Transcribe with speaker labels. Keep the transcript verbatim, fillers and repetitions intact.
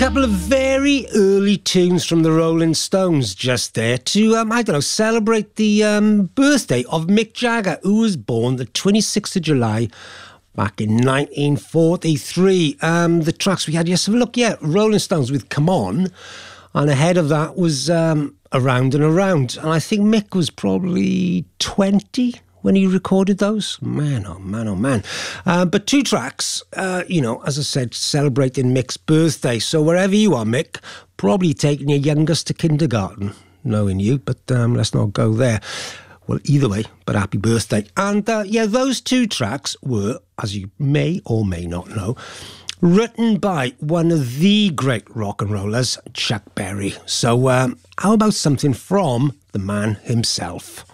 Speaker 1: Couple of very early tunes from the Rolling Stones just there to, um, I don't know, celebrate the um, birthday of Mick Jagger, who was born the twenty-sixth of July back in nineteen forty-three. Um, the tracks we had, yes, have a look, yeah, Rolling Stones with Come On, and ahead of that was um, Around and Around. And I think Mick was probably twenty when he recorded those. Man, oh man, oh man. Uh, but two tracks, uh, you know, as I said, celebrating Mick's birthday. So wherever you are, Mick, probably taking your youngest to kindergarten, knowing you, but um, let's not go there. Well, either way, but happy birthday. And uh, yeah, those two tracks were, as you may or may not know, written by one of the great rock and rollers, Chuck Berry. So um, how about something from the man himself?